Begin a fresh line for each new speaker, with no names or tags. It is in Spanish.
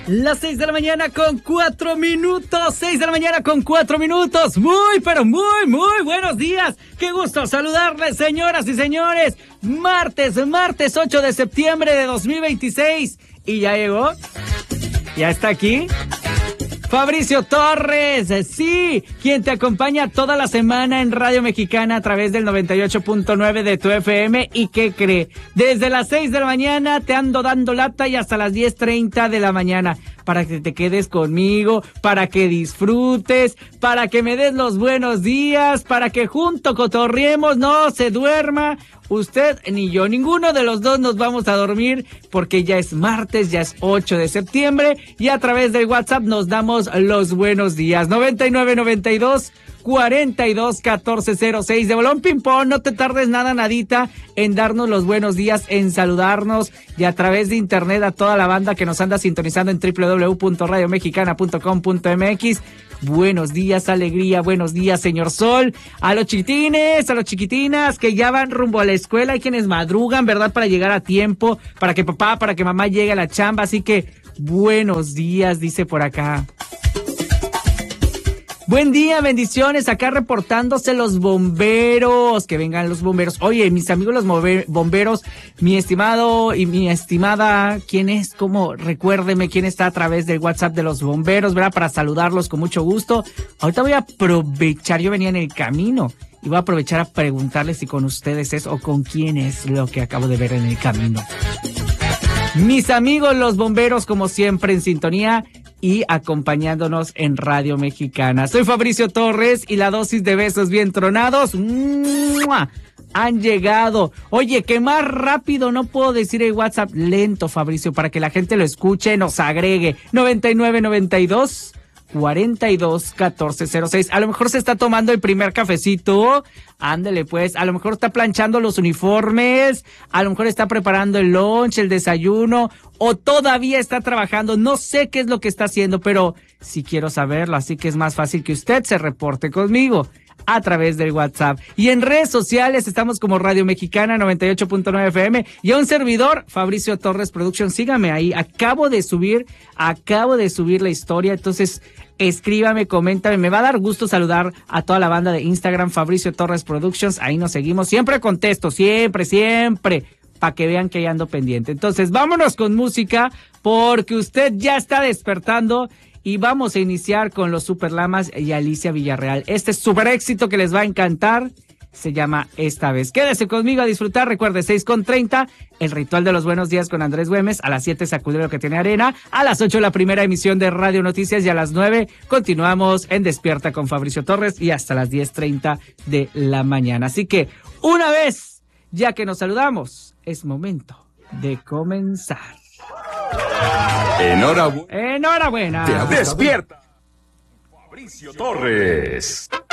Las 6 de la mañana con 4 minutos. 6 de la mañana con 4 minutos. Muy, pero muy, muy buenos días. Qué gusto saludarles, señoras y señores. Martes 8 de septiembre de 2026. ¿Y ya llegó? ¿Ya está aquí? Fabricio Torres, sí, quien te acompaña toda la semana en Radio Mexicana a través del 98.9 de tu FM. ¿Y qué cree? Desde las 6 de la mañana te ando dando lata y hasta las 10:30 de la mañana. Para que te quedes conmigo, para que disfrutes, para que me des los buenos días, para que junto cotorriemos, no se duerma. Usted ni yo, ninguno de los dos nos vamos a dormir porque ya es martes, ya es 8 de septiembre y a través del WhatsApp nos damos los buenos días. 9992-421406 de Bolón Ping-Pong. No te tardes nadita en darnos los buenos días, en saludarnos y a través de internet a toda la banda que nos anda sintonizando en www.radiomexicana.com.mx. Buenos días, alegría, buenos días, señor Sol. A los chiquitines, a los chiquitinas que ya van rumbo a la escuela. Hay quienes madrugan, ¿verdad? Para llegar a tiempo, para que papá, para que mamá llegue a la chamba. Así que, buenos días, dice por acá. Buen día, bendiciones, acá reportándose los bomberos, que vengan los bomberos. Oye, mis amigos los bomberos, mi estimado y mi estimada, ¿quién es? ¿Cómo? Recuérdeme quién está a través del WhatsApp de los bomberos, ¿verdad? Para saludarlos con mucho gusto. Ahorita voy a aprovechar, yo venía en el camino y voy a aprovechar a preguntarles si con ustedes es o con quién es lo que acabo de ver en el camino. Mis amigos los bomberos, como siempre, en sintonía y acompañándonos en Radio Mexicana. Soy Fabricio Torres y la dosis de besos bien tronados ¡mua! Han llegado. Oye, que más rápido no puedo decir el WhatsApp. Lento, Fabricio, para que la gente lo escuche, nos agregue. 9992-421406. A lo mejor se está tomando el primer cafecito. Ándele pues, a lo mejor está planchando los uniformes, a lo mejor está preparando el lunch, el desayuno, o todavía está trabajando. No sé qué es lo que está haciendo, pero sí quiero saberlo, así que es más fácil que usted se reporte conmigo a través del WhatsApp. Y en redes sociales estamos como Radio Mexicana 98.9 FM y a un servidor, Fabricio Torres Productions. Sígame ahí, acabo de subir la historia, entonces escríbame, coméntame, me va a dar gusto saludar a toda la banda de Instagram, Fabricio Torres Productions, ahí nos seguimos, siempre contesto, siempre, para que vean que ahí ando pendiente. Entonces, vámonos con música, porque usted ya está despertando, y vamos a iniciar con los Superlamas y Alicia Villarreal. Este super éxito que les va a encantar, se llama Esta Vez. Quédese conmigo a disfrutar. Recuerde, 6:30, el ritual de los buenos días con Andrés Güemes. A las 7, Sacudero que tiene arena. A las 8, la primera emisión de Radio Noticias. Y a las 9, continuamos en Despierta con Fabricio Torres. Y hasta las 10:30 de la mañana. Así que, una vez, ya que nos saludamos, es momento de comenzar.
Enhorabuena.
Enhorabuena.
Te despierta. Fabricio Torres.